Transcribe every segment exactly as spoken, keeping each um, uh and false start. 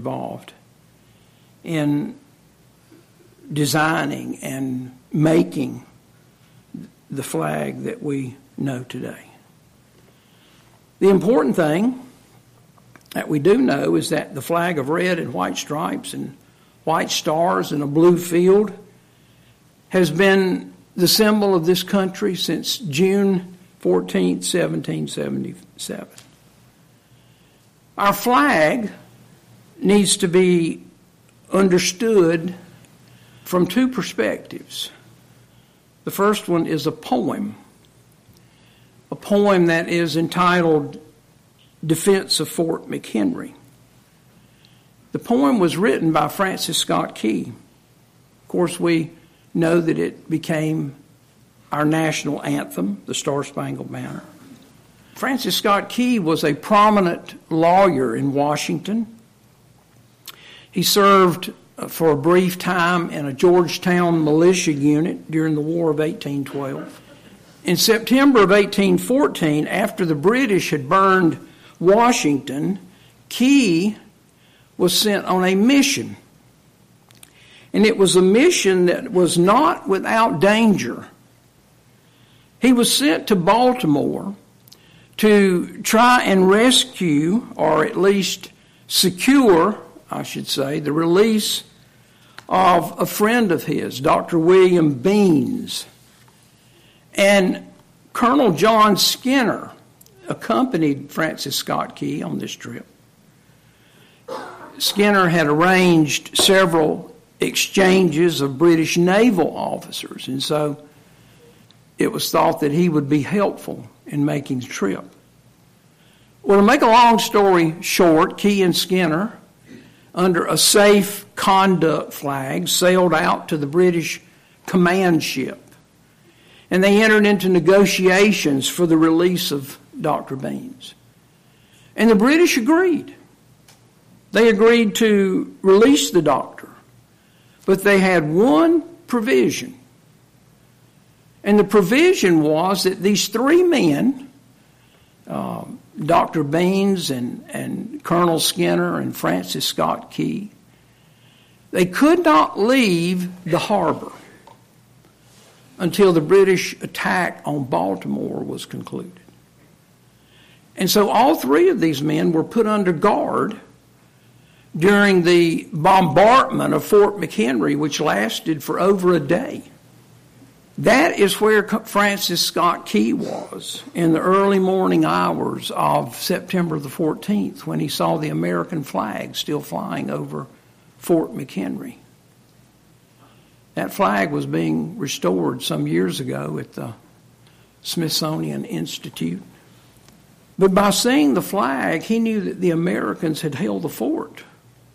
involved in designing and making the flag that we know today. The important thing that we do know is that the flag of red and white stripes and white stars and a blue field has been the symbol of this country since June fourteenth, seventeen seventy-seven. Our flag needs to be understood from two perspectives. The first one is a poem, a poem that is entitled Defense of Fort McHenry. The poem was written by Francis Scott Key. Of course, we know that it became our national anthem, the Star-Spangled Banner. Francis Scott Key was a prominent lawyer in Washington. He served for a brief time in a Georgetown militia unit during the War of eighteen twelve. In September of eighteen fourteen, after the British had burned Washington, Key was sent on a mission. And it was a mission that was not without danger. He was sent to Baltimore to try and rescue, or at least secure, I should say, the release of a friend of his, Doctor William Beans. And Colonel John Skinner accompanied Francis Scott Key on this trip. Skinner had arranged several exchanges of British naval officers, and so it was thought that he would be helpful in making the trip. Well, to make a long story short, Key and Skinner, under a safe conduct flag, sailed out to the British command ship, and they entered into negotiations for the release of Doctor Beans. And the British agreed. They agreed to release the doctor, but they had one provision. And the provision was that these three men, uh, Doctor Beans and, and Colonel Skinner and Francis Scott Key, they could not leave the harbor until the British attack on Baltimore was concluded. And so all three of these men were put under guard during the bombardment of Fort McHenry, which lasted for over a day. That is where Francis Scott Key was in the early morning hours of September the fourteenth, when he saw the American flag still flying over Fort McHenry. That flag was being restored some years ago at the Smithsonian Institute. But by seeing the flag, he knew that the Americans had held the fort,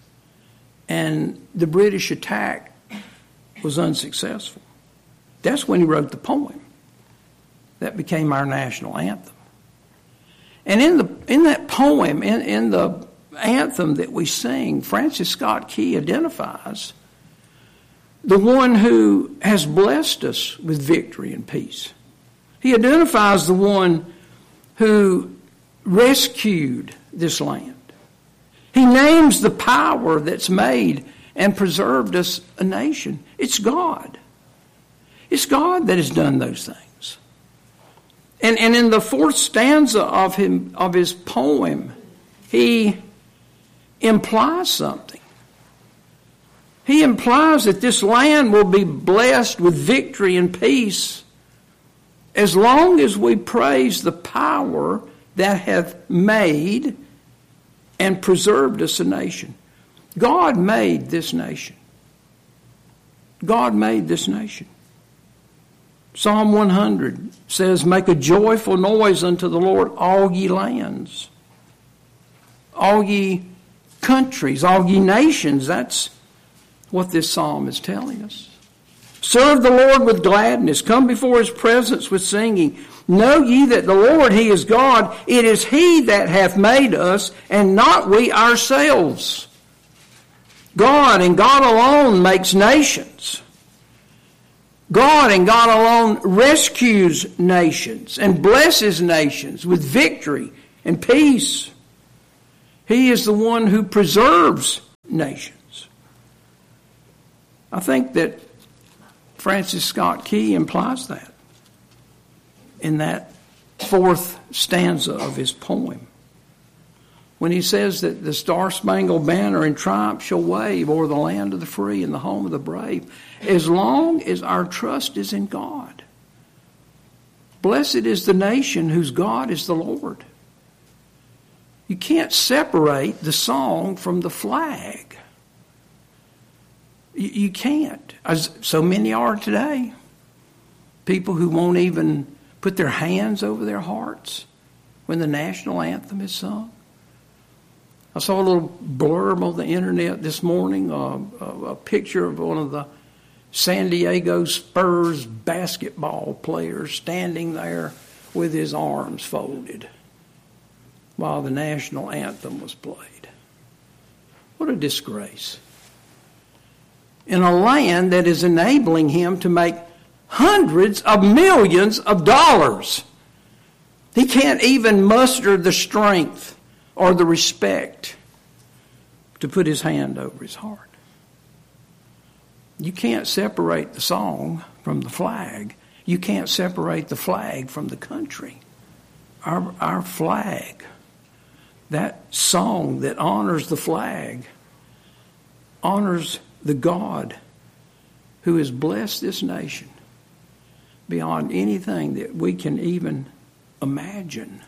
and the British attack was unsuccessful. That's when he wrote the poem that became our national anthem. And in the in that poem, in, in the anthem that we sing, Francis Scott Key identifies the one who has blessed us with victory and peace. He identifies the one who rescued this land. He names the power that's made and preserved us a nation. It's God. It's God that has done those things. And, and in the fourth stanza of him of his poem, he implies something. He implies that this land will be blessed with victory and peace as long as we praise the power that hath made and preserved us a nation. God made this nation. God made this nation. Psalm one hundred says, "Make a joyful noise unto the Lord, all ye lands." All ye countries, all ye nations. That's what this psalm is telling us. "Serve the Lord with gladness. Come before his presence with singing. Know ye that the Lord, he is God. It is he that hath made us, and not we ourselves." God and God alone makes nations. God and God alone rescues nations and blesses nations with victory and peace. He is the one who preserves nations. I think that Francis Scott Key implies that in that fourth stanza of his poem, when he says that the star-spangled banner in triumph shall wave o'er the land of the free and the home of the brave, as long as our trust is in God. Blessed is the nation whose God is the Lord. You can't separate the song from the flag. You, you can't, as so many are today. People who won't even put their hands over their hearts when the national anthem is sung. I saw a little blurb on the internet this morning, uh, a, a picture of one of the San Diego Spurs basketball players standing there with his arms folded while the national anthem was played. What a disgrace. In a land that is enabling him to make hundreds of millions of dollars, he can't even muster the strength or the respect to put his hand over his heart. You can't separate the song from the flag. You can't separate the flag from the country. Our, our flag, that song that honors the flag, honors the God who has blessed this nation beyond anything that we can even imagine.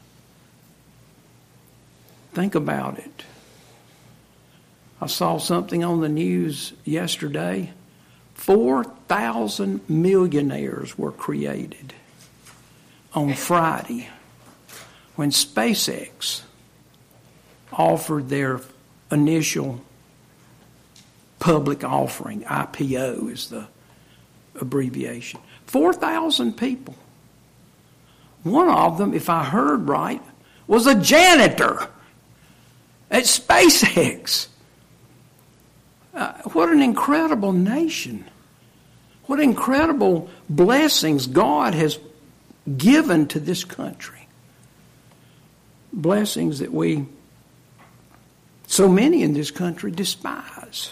Think about it. I saw something on the news yesterday. four thousand millionaires were created on Friday when SpaceX offered their initial public offering. I P O is the abbreviation. four thousand people. One of them, if I heard right, was a janitor at SpaceX. Uh, what an incredible nation. What incredible blessings God has given to this country. Blessings that we, so many in this country, despise.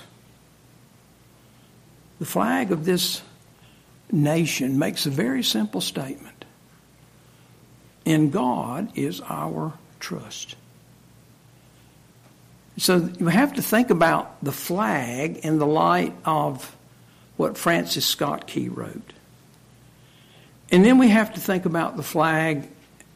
The flag of this nation makes a very simple statement. In God is our trust. So you have to think about the flag in the light of what Francis Scott Key wrote. And then we have to think about the flag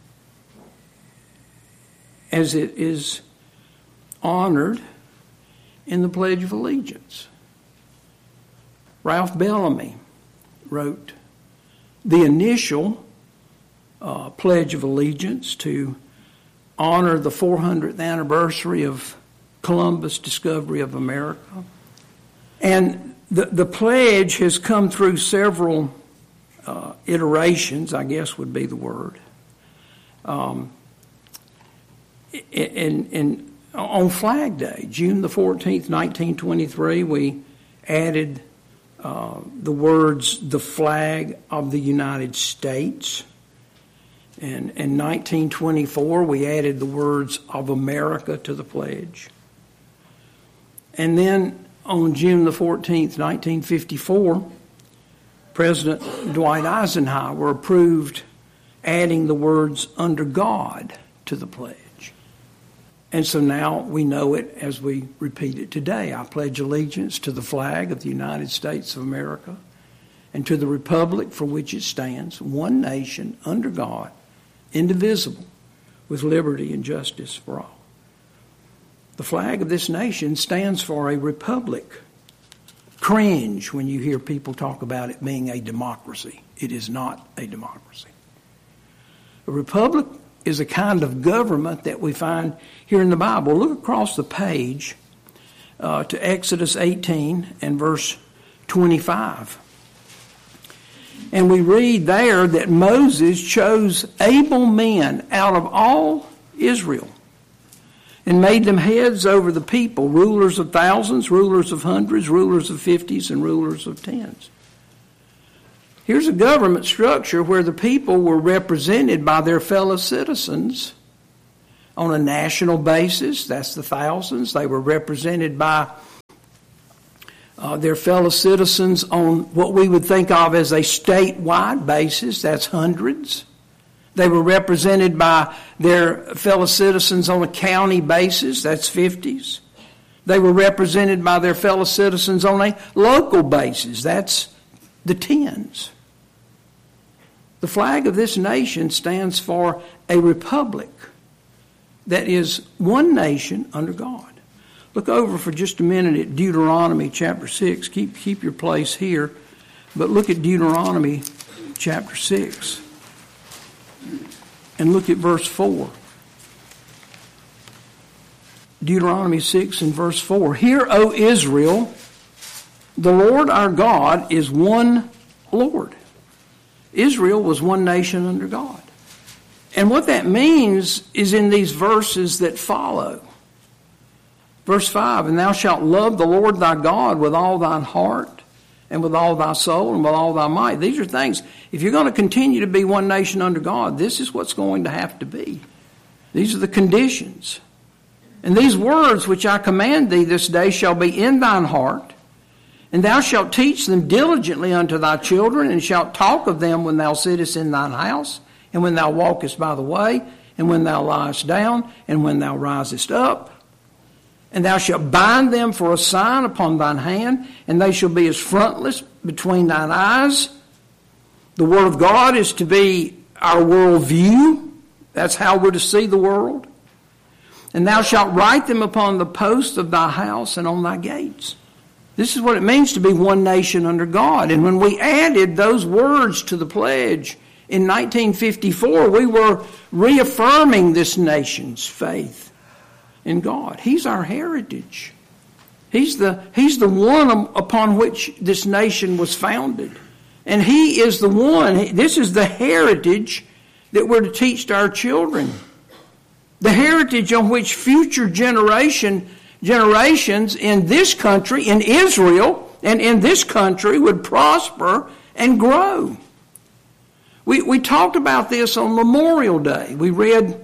as it is honored in the Pledge of Allegiance. Ralph Bellamy wrote the initial uh, Pledge of Allegiance to honor the four hundredth anniversary of Columbus' discovery of America. And the, the pledge has come through several uh, iterations, I guess would be the word. Um, and, and on Flag Day, June the fourteenth, nineteen twenty-three, we added uh, the words, the flag of the United States. And in nineteen twenty-four, we added the words of America to the pledge. And then on June the fourteenth, nineteen fifty-four, President Dwight Eisenhower approved adding the words under God to the pledge. And so now we know it as we repeat it today. I pledge allegiance to the flag of the United States of America and to the republic for which it stands, one nation under God, indivisible, with liberty and justice for all. The flag of this nation stands for a republic. Cringe when you hear people talk about it being a democracy. It is not a democracy. A republic is a kind of government that we find here in the Bible. Look across the page uh, to Exodus eighteen and verse twenty-five. And we read there that Moses chose able men out of all Israel and made them heads over the people, rulers of thousands, rulers of hundreds, rulers of fifties, and rulers of tens. Here's a government structure where the people were represented by their fellow citizens on a national basis. That's the thousands. They were represented by uh, their fellow citizens on what we would think of as a statewide basis. That's hundreds. They were represented by their fellow citizens on a county basis. That's fifties. They were represented by their fellow citizens on a local basis. That's the tens. The flag of this nation stands for a republic that is one nation under God. Look over for just a minute at Deuteronomy chapter six. Keep, keep your place here, but look at Deuteronomy chapter six. And look at verse four. Deuteronomy six and verse four. Hear, O Israel, the Lord our God is one Lord. Israel was one nation under God. And what that means is in these verses that follow. Verse five, and thou shalt love the Lord thy God with all thine heart and with all thy soul and with all thy might. These are things, if you're going to continue to be one nation under God, this is what's going to have to be. These are the conditions. And these words which I command thee this day shall be in thine heart, and thou shalt teach them diligently unto thy children, and shalt talk of them when thou sittest in thine house, and when thou walkest by the way, and when thou liest down, and when thou risest up. And thou shalt bind them for a sign upon thine hand, and they shall be as frontlets between thine eyes. The Word of God is to be our worldview. That's how we're to see the world. And thou shalt write them upon the posts of thy house and on thy gates. This is what it means to be one nation under God. And when we added those words to the pledge in nineteen fifty-four, we were reaffirming this nation's faith in God. He's our heritage. He's the, he's the one upon which this nation was founded. And He is the one, this is the heritage that we're to teach to our children. The heritage on which future generation generations in this country, in Israel, and in this country would prosper and grow. We we talked about this on Memorial Day. We read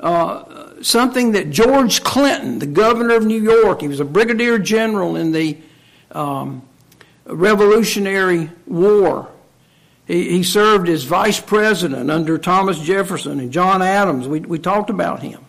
uh, something that George Clinton, the governor of New York, he was a brigadier general in the um, Revolutionary War. He, he served as vice president under Thomas Jefferson and John Adams. We, we talked about him.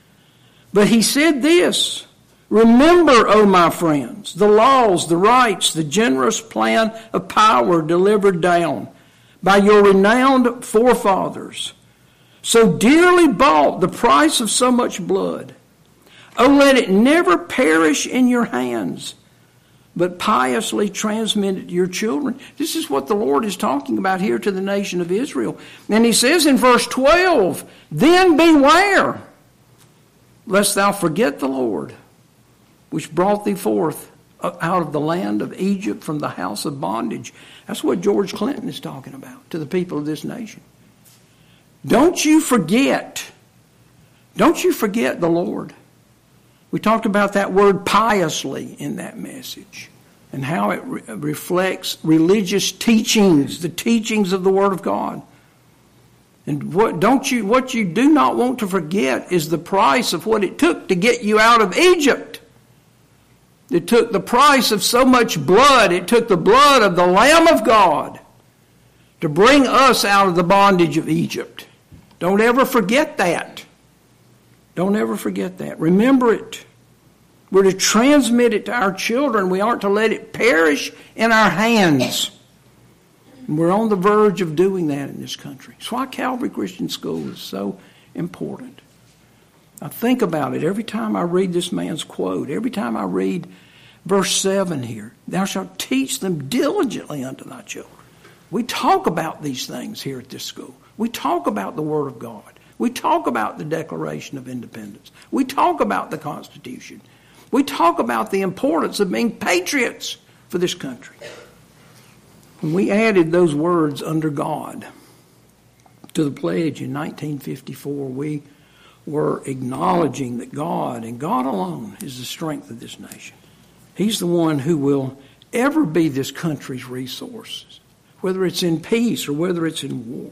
But he said this, remember, O my friends, the laws, the rights, the generous plan of power delivered down by your renowned forefathers, so dearly bought, the price of so much blood. Oh, let it never perish in your hands, but piously transmit it to your children. This is what the Lord is talking about here to the nation of Israel. And He says in verse twelve, then beware, lest thou forget the Lord, which brought thee forth out of the land of Egypt from the house of bondage. That's what George Clinton is talking about to the people of this nation. Don't you forget, don't you forget the Lord. We talked about that word piously in that message and how it re- reflects religious teachings, the teachings of the Word of God. And what don't you what you do not want to forget is the price of what it took to get you out of Egypt. It took the price of so much blood. It took the blood of the Lamb of God to bring us out of the bondage of Egypt. Don't ever forget that. Don't ever forget that. Remember it. We're to transmit it to our children. We aren't to let it perish in our hands. And we're on the verge of doing that in this country. That's why Calvary Christian School is so important. I think about it every time I read this man's quote, every time I read verse seven here. Thou shalt teach them diligently unto thy children. We talk about these things here at this school. We talk about the Word of God. We talk about the Declaration of Independence. We talk about the Constitution. We talk about the importance of being patriots for this country. When we added those words under God to the pledge in nineteen fifty-four, we were acknowledging that God and God alone is the strength of this nation. He's the one who will ever be this country's resources, whether it's in peace or whether it's in war.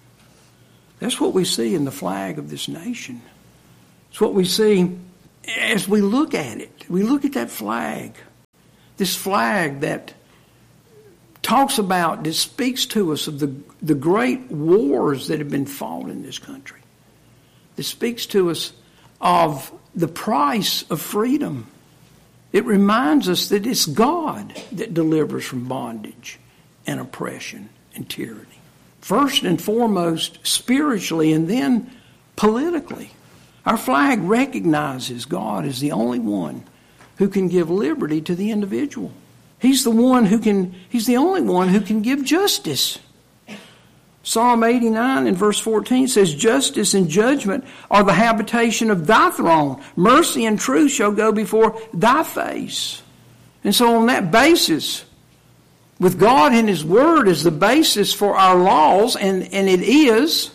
That's what we see in the flag of this nation. It's what we see as we look at it. We look at that flag. This flag that talks about, that speaks to us of the, the great wars that have been fought in this country. That speaks to us of the price of freedom. It reminds us that it's God that delivers from bondage and oppression and tyranny. First and foremost, spiritually, and then politically. Our flag recognizes God as the only one who can give liberty to the individual. He's the one who can, he's the only one who can give justice. Psalm eighty-nine and verse fourteen says, justice and judgment are the habitation of thy throne. Mercy and truth shall go before thy face. And so on that basis, with God and His Word as the basis for our laws, and, and it is,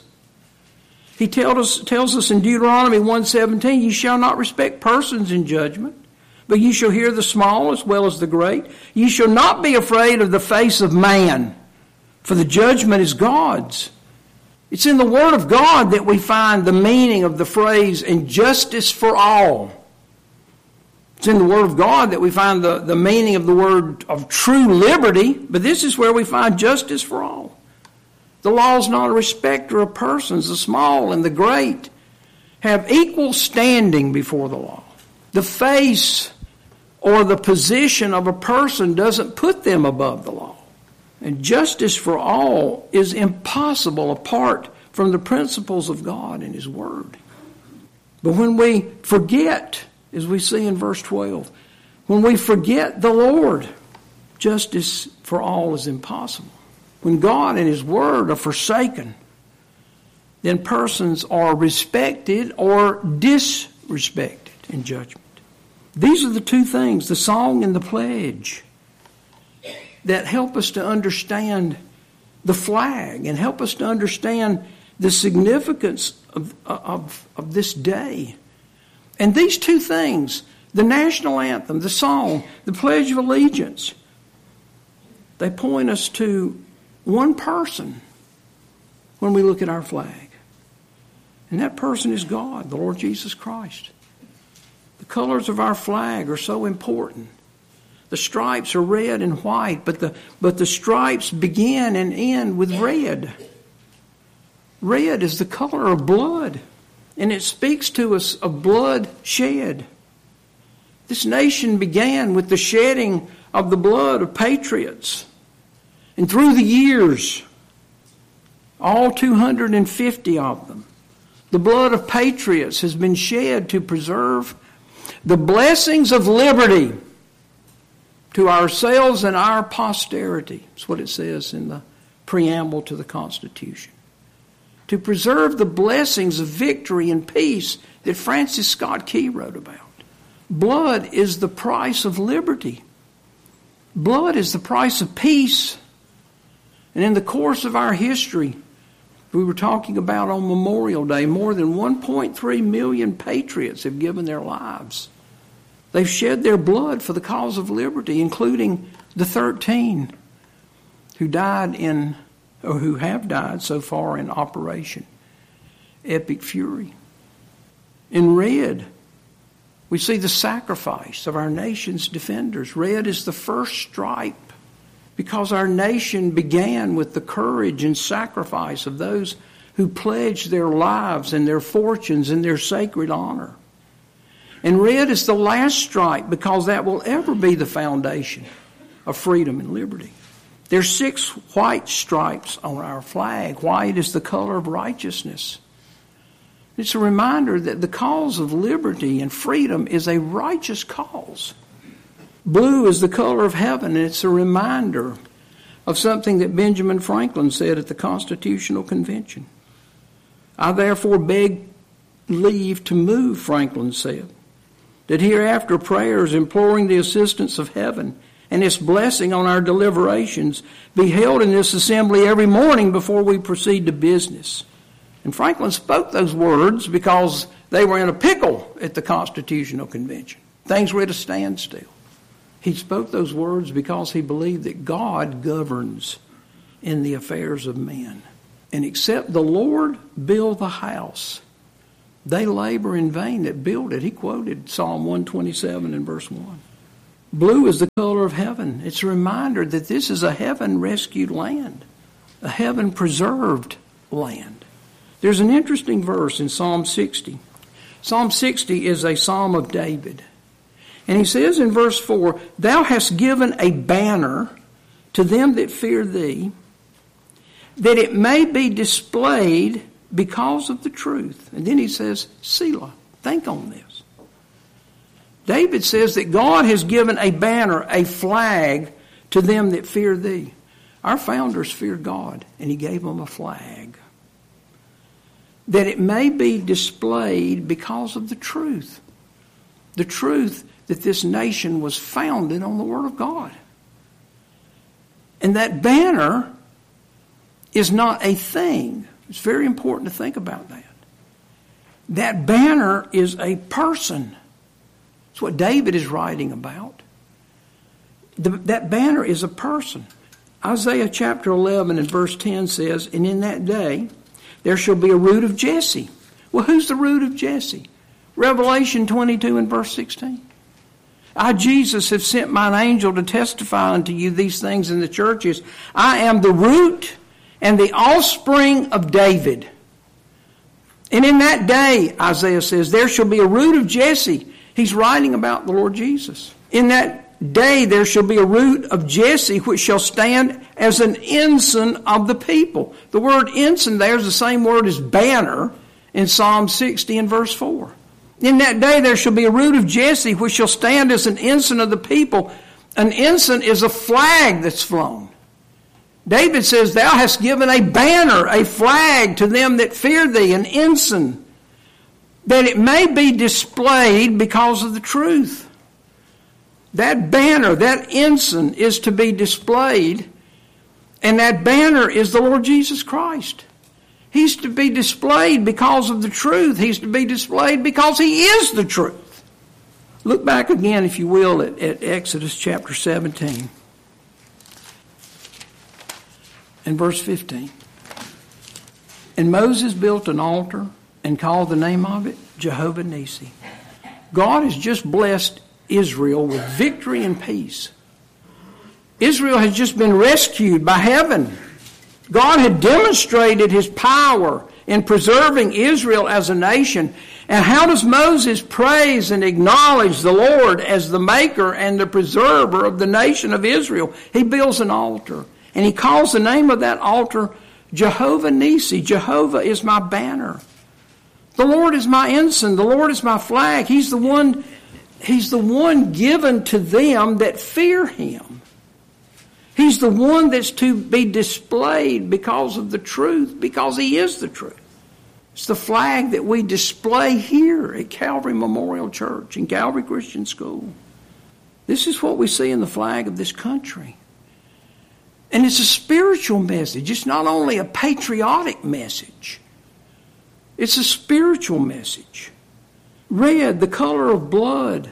He tells us, tells us in Deuteronomy one seventeen, you shall not respect persons in judgment, but you shall hear the small as well as the great. You shall not be afraid of the face of man, for the judgment is God's. It's in the Word of God that we find the meaning of the phrase, and justice for all. It's in the Word of God that we find the, the meaning of the word of true liberty, but this is where we find justice for all. The law is not a respecter of persons. The small and the great have equal standing before the law. The face or the position of a person doesn't put them above the law. And justice for all is impossible apart from the principles of God and His Word. But when we forget, as we see in verse twelve, when we forget the Lord, justice for all is impossible. When God and His Word are forsaken, then persons are respected or disrespected in judgment. These are the two things, the song and the pledge, that help us to understand the flag and help us to understand the significance of, of, of this day. And these two things, the national anthem, the song, the Pledge of Allegiance, they point us to one person when we look at our flag. And that person is God, the Lord Jesus Christ. The colors of our flag are so important. The stripes are red and white, but the, but the stripes begin and end with red. Red is the color of blood, and it speaks to us of blood shed. This nation began with the shedding of the blood of patriots. And through the years, all two hundred fifty of them, the blood of patriots has been shed to preserve the blessings of liberty to ourselves and our posterity. That's what it says in the preamble to the Constitution. To preserve the blessings of victory and peace that Francis Scott Key wrote about. Blood is the price of liberty. Blood is the price of peace. And in the course of our history, we were talking about on Memorial Day, more than one point three million patriots have given their lives. They've shed their blood for the cause of liberty, including the thirteen who died in, or who have died so far in Operation Epic Fury. In red, we see the sacrifice of our nation's defenders. Red is the first stripe because our nation began with the courage and sacrifice of those who pledged their lives and their fortunes and their sacred honor. And red is the last stripe because that will ever be the foundation of freedom and liberty. There's six white stripes on our flag. White is the color of righteousness. It's a reminder that the cause of liberty and freedom is a righteous cause. Blue is the color of heaven, and it's a reminder of something that Benjamin Franklin said at the Constitutional Convention. I therefore beg leave to move, Franklin said, that hereafter prayers imploring the assistance of heaven and its blessing on our deliberations be held in this assembly every morning before we proceed to business. And Franklin spoke those words because they were in a pickle at the Constitutional Convention. Things were at a standstill. He spoke those words because he believed that God governs in the affairs of men. And except the Lord build the house, they labor in vain that build it. He quoted Psalm one twenty-seven and verse one. Blue is the color of heaven. It's a reminder that this is a heaven-rescued land, a heaven-preserved land. There's an interesting verse in Psalm sixty. Psalm sixty is a psalm of David. And he says in verse four, "Thou hast given a banner to them that fear thee, that it may be displayed because of the truth." And then he says, Selah. Think on this. David says that God has given a banner, a flag, to them that fear thee. Our founders feared God, and he gave them a flag. That it may be displayed because of the truth. The truth that this nation was founded on the Word of God. And that banner is not a thing. It's very important to think about that. That banner is a person. It's what David is writing about. The, that banner is a person. Isaiah chapter eleven and verse ten says, "And in that day there shall be a root of Jesse." Well, who's the root of Jesse? Revelation twenty-two and verse sixteen. "I, Jesus, have sent mine angel to testify unto you these things in the churches. I am the root and the offspring of David. And in that day," Isaiah says, "there shall be a root of Jesse." He's writing about the Lord Jesus. "In that day there shall be a root of Jesse, which shall stand as an ensign of the people." The word ensign there is the same word as banner in Psalm sixty and verse four. "In that day there shall be a root of Jesse, which shall stand as an ensign of the people." An ensign is a flag that's flown. David says, "Thou hast given a banner, a flag to them that fear thee, an ensign, that it may be displayed because of the truth." That banner, that ensign is to be displayed, and that banner is the Lord Jesus Christ. He's to be displayed because of the truth. He's to be displayed because he is the truth. Look back again, if you will, at, at Exodus chapter seventeen and verse fifteen. "And Moses built an altar and called the name of it Jehovah Nissi." God has just blessed Israel with victory and peace. Israel has just been rescued by heaven. God had demonstrated his power in preserving Israel as a nation. And how does Moses praise and acknowledge the Lord as the maker and the preserver of the nation of Israel? He builds an altar, and he calls the name of that altar Jehovah Nissi. Jehovah is my banner. The Lord is my ensign. The Lord is my flag. He's the one, he's the one given to them that fear him. He's the one that's to be displayed because of the truth, because he is the truth. It's the flag that we display here at Calvary Memorial Church and Calvary Christian School. This is what we see in the flag of this country. And it's a spiritual message. It's not only a patriotic message. It's a spiritual message. Red, the color of blood.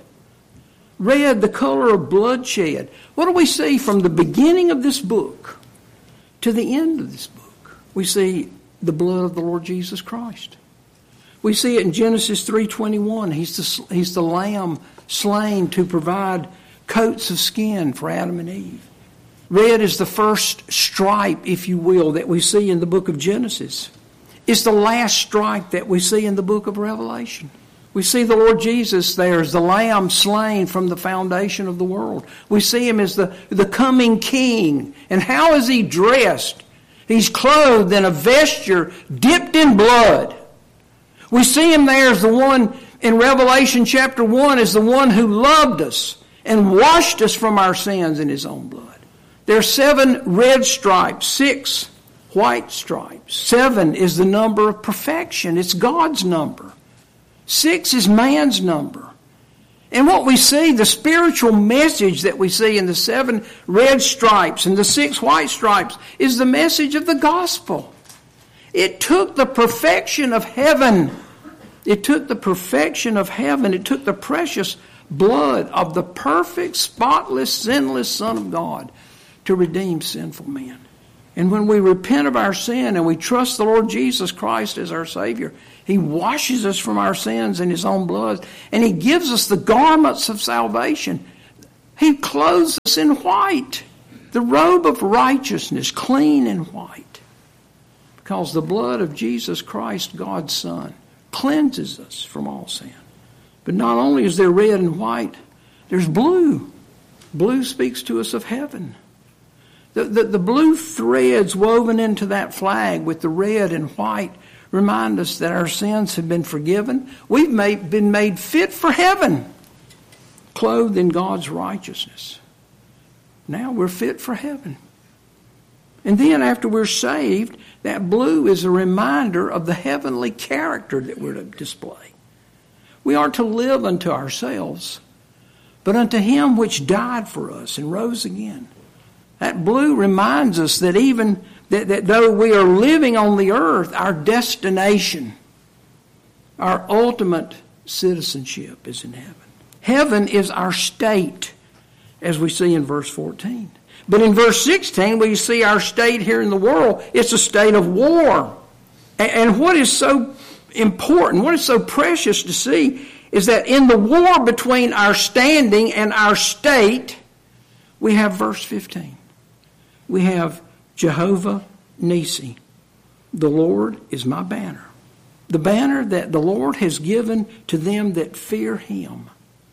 Red, the color of bloodshed. What do we see from the beginning of this book to the end of this book? We see the blood of the Lord Jesus Christ. We see it in Genesis three twenty-one. He's the, he's the lamb slain to provide coats of skin for Adam and Eve. Red is the first stripe, if you will, that we see in the book of Genesis. It's the last stripe that we see in the book of Revelation. We see the Lord Jesus there as the lamb slain from the foundation of the world. We see him as the, the coming king. And how is he dressed? He's clothed in a vesture dipped in blood. We see him there as the one in Revelation chapter one, as the one who loved us and washed us from our sins in his own blood. There are seven red stripes, six white stripes. Seven is the number of perfection. It's God's number. Six is man's number. And what we see, the spiritual message that we see in the seven red stripes and the six white stripes, is the message of the gospel. It took the perfection of heaven. It took the perfection of heaven. It took the precious blood of the perfect, spotless, sinless Son of God to redeem sinful men. And when we repent of our sin and we trust the Lord Jesus Christ as our Savior, he washes us from our sins in his own blood, and he gives us the garments of salvation. He clothes us in white, the robe of righteousness, clean and white. Because the blood of Jesus Christ, God's Son, cleanses us from all sin. But not only is there red and white, there's blue. Blue speaks to us of heaven. The, the, the blue threads woven into that flag with the red and white remind us that our sins have been forgiven. We've made, been made fit for heaven, clothed in God's righteousness. Now we're fit for heaven. And then after we're saved, that blue is a reminder of the heavenly character that we're to display. We aren't to live unto ourselves, but unto Him which died for us and rose again. That blue reminds us that even that, that though we are living on the earth, our destination, our ultimate citizenship is in heaven. Heaven is our state, as we see in verse fourteen. But in verse sixteen, we see our state here in the world. It's a state of war. And, and what is so important, what is so precious to see, is that in the war between our standing and our state, we have verse fifteen. We have Jehovah Nissi. The Lord is my banner. The banner that the Lord has given to them that fear Him.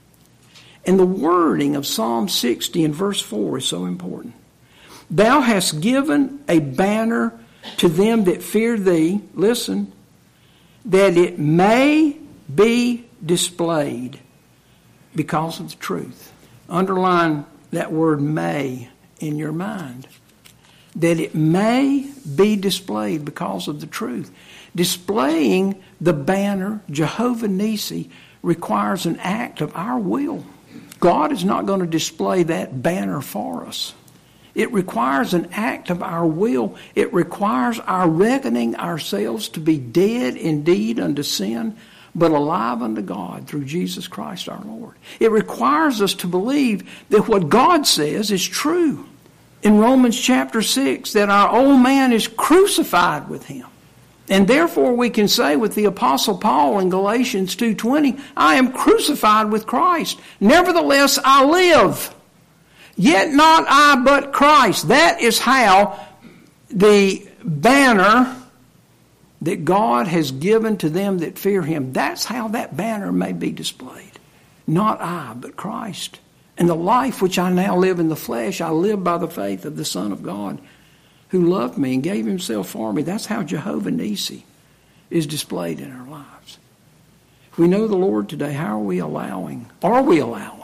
And the wording of Psalm sixty and verse four is so important. Thou hast given a banner to them that fear Thee, listen, that it may be displayed because of the truth. Underline that word may in your mind. That it may be displayed because of the truth. Displaying the banner, Jehovah Nissi, requires an act of our will. God is not going to display that banner for us. It requires an act of our will. It requires our reckoning ourselves to be dead indeed unto sin, but alive unto God through Jesus Christ our Lord. It requires us to believe that what God says is true. In Romans chapter six, that our old man is crucified with Him. And therefore we can say with the Apostle Paul in Galatians two twenty, I am crucified with Christ. Nevertheless I live. Yet not I, but Christ. That is how the banner that God has given to them that fear Him, that's how that banner may be displayed. Not I, but Christ. And the life which I now live in the flesh, I live by the faith of the Son of God who loved me and gave Himself for me. That's how Jehovah Nissi is displayed in our lives. If we know the Lord today, how are we allowing, are we allowing,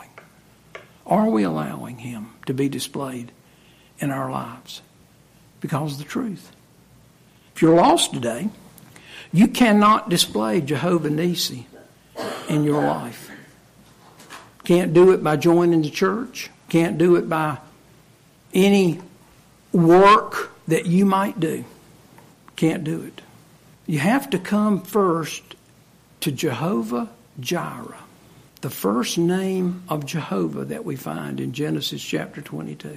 are we allowing Him to be displayed in our lives? Because of the truth. If you're lost today, you cannot display Jehovah Nissi in your life. Can't do it by joining the church. Can't do it by any work that you might do. Can't do it. You have to come first to Jehovah Jireh, the first name of Jehovah that we find in Genesis chapter twenty-two.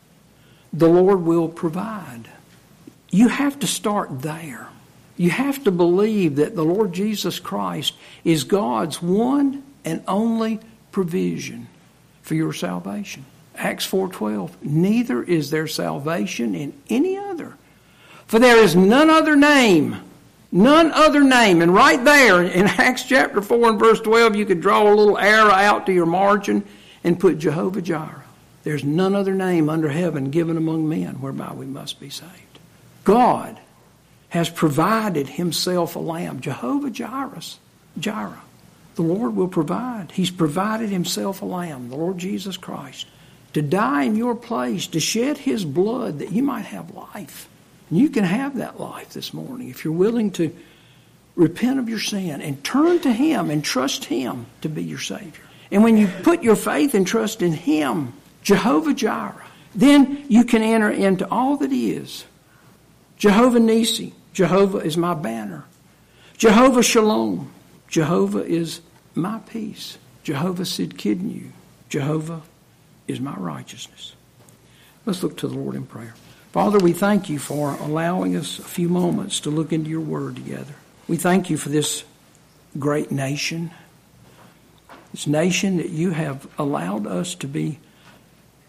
The Lord will provide. You have to start there. You have to believe that the Lord Jesus Christ is God's one and only provision for your salvation. Acts four twelve, neither is there salvation in any other. For there is none other name, none other name. And right there in Acts chapter four and verse twelve, you could draw a little arrow out to your margin and put Jehovah Jireh. There's none other name under heaven given among men whereby we must be saved. God has provided Himself a lamb, Jehovah Jireh. Jireh. The Lord will provide. He's provided Himself a lamb, the Lord Jesus Christ, to die in your place, to shed His blood that you might have life. And you can have that life this morning if you're willing to repent of your sin and turn to Him and trust Him to be your Savior. And when you put your faith and trust in Him, Jehovah Jireh, then you can enter into all that He is. Jehovah Nissi, Jehovah is my banner. Jehovah Shalom, Jehovah is my peace. Jehovah Sidkidnu, Jehovah is my righteousness. Let's look to the Lord in prayer. Father, we thank You for allowing us a few moments to look into Your word together. We thank You for this great nation, this nation that You have allowed us to be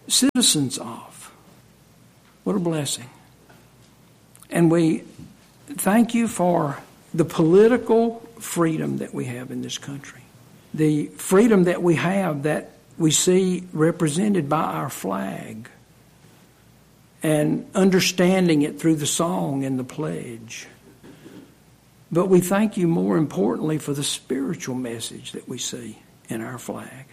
citizens of. What a blessing. And we thank you for the political freedom that we have in this country. The freedom that we have that we see represented by our flag and understanding it through the song and the pledge. But we thank you more importantly for the spiritual message that we see in our flag.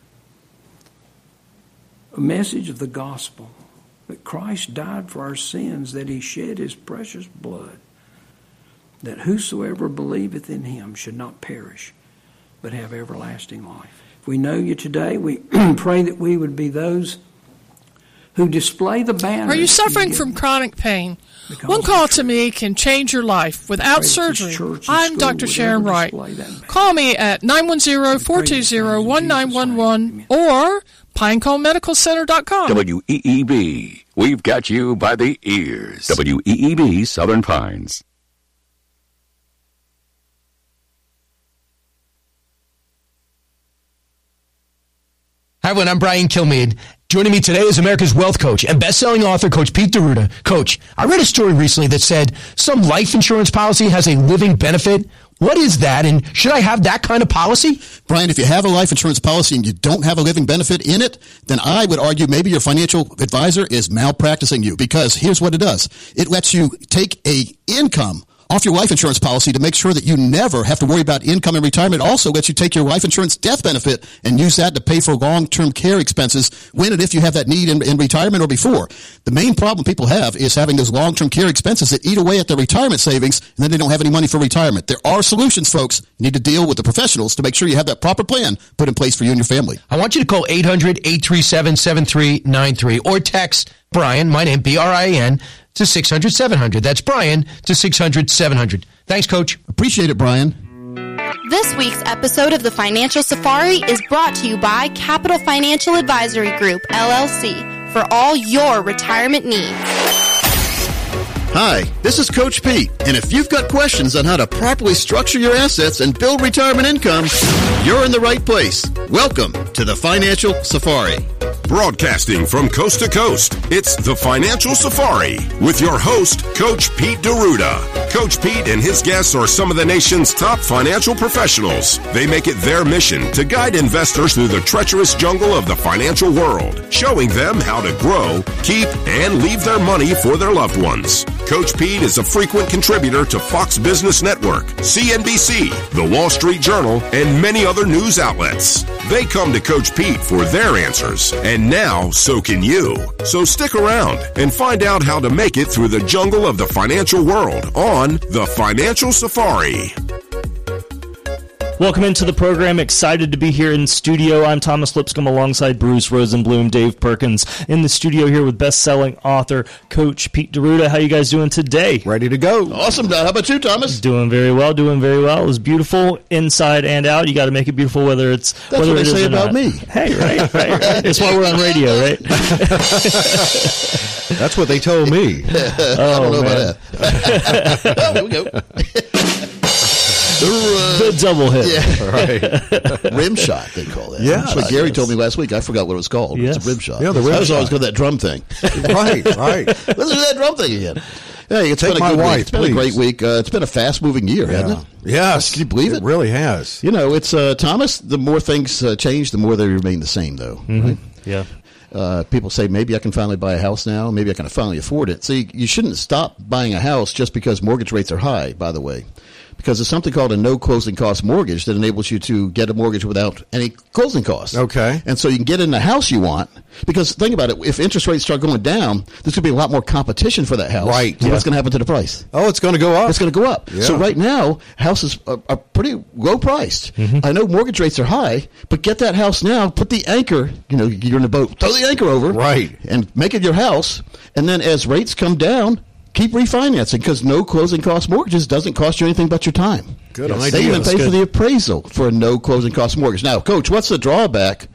A message of the gospel, that Christ died for our sins, that he shed his precious blood, that whosoever believeth in him should not perish, but have everlasting life. If we know you today, we pray that we would be those who display the banner. Are you suffering from chronic pain? One call to me can change your life without surgery. I'm Doctor Sharon Wright. Call me at nine one zero, four two zero, one nine one one or pinecone medical center dot com. W E E B. We've got you by the ears. W E E B Southern Pines. Hi, everyone. I'm Brian Kilmeade. Joining me today is America's Wealth Coach and best-selling author, Coach Pete D'Arruda. Coach, I read a story recently that said some life insurance policy has a living benefit. What is that, and should I have that kind of policy? Brian, if you have a life insurance policy and you don't have a living benefit in it, then I would argue maybe your financial advisor is malpracticing you, because here's what it does. It lets you take a income off your life insurance policy to make sure that you never have to worry about income in retirement. It also lets you take your life insurance death benefit and use that to pay for long-term care expenses when and if you have that need in, in retirement or before. The main problem people have is having those long-term care expenses that eat away at their retirement savings, and then they don't have any money for retirement. There are solutions, folks. You need to deal with the professionals to make sure you have that proper plan put in place for you and your family. I want you to call eight hundred, eight three seven, seven three nine three or text Brian, my name, B R I N, to six hundred, seven hundred. That's Brian to six hundred, seven hundred. Thanks, Coach. Appreciate it, Brian. This week's episode of the Financial Safari is brought to you by Capital Financial Advisory Group, L L C, for all your retirement needs. Hi, this is Coach Pete, and if you've got questions on how to properly structure your assets and build retirement income, you're in the right place. Welcome to the Financial Safari. Broadcasting from coast to coast, it's the Financial Safari with your host, Coach Pete D'Arruda. Coach Pete and his guests are some of the nation's top financial professionals. They make it their mission to guide investors through the treacherous jungle of the financial world, showing them how to grow, keep, and leave their money for their loved ones. Coach Pete is a frequent contributor to Fox Business Network, C N B C, The Wall Street Journal, and many other news outlets. They come to Coach Pete for their answers, and now so can you. So stick around and find out how to make it through the jungle of the financial world on The Financial Safari. Welcome into the program. Excited to be here in studio. I'm Thomas Lipscomb alongside Bruce Rosenblum, Dave Perkins, in the studio here with best-selling author Coach Pete D'Arruda. How you guys doing today? Ready to go. Awesome. How about you, Thomas? Doing very well. Doing very well. It was beautiful inside and out. You got to make it beautiful whether it's That's whether what it they is say or about not. me. Hey, right, right, right. That's why we're on radio, right? That's what they told me. I Oh, don't know man. about that. Oh, here we go. The double hit. Yeah. Right. Rim shot, they call that. Yeah. That's what Gary told me last week. I forgot what it was called. Yes. It's a rim shot. Yeah, the rim I was shot. always going to that drum thing. Right, right. Let's do that drum thing again. Hey, it's Take been a my good wife, week. It's been please. a great week. Uh, it's been a fast-moving year, hasn't it? Yes. Can you believe it? It really has. You know, it's uh, Thomas. The more things uh, change, the more they remain the same, though. Mm-hmm. Right? Yeah. Uh, people say maybe I can finally buy a house now. Maybe I can finally afford it. See, you shouldn't stop buying a house just because mortgage rates are high. By the way. Because there's something called a no closing cost mortgage that enables you to get a mortgage without any closing costs. Okay. And so you can get in the house you want. Because think about it, if interest rates start going down, there's going to be a lot more competition for that house. Right. So Yeah. what's going to happen to the price? Oh, it's going to go up. It's going to go up. Yeah. So right now, houses are, are pretty low priced. Mm-hmm. I know mortgage rates are high, but get that house now, put the anchor, you know, you're in the boat, throw the anchor over. Right. And make it your house. And then as rates come down, keep refinancing, because no closing cost mortgages doesn't cost you anything but your time. Good Yes. idea. They even That's pay for good. the appraisal for a no closing cost mortgage. Now, Coach, what's the drawback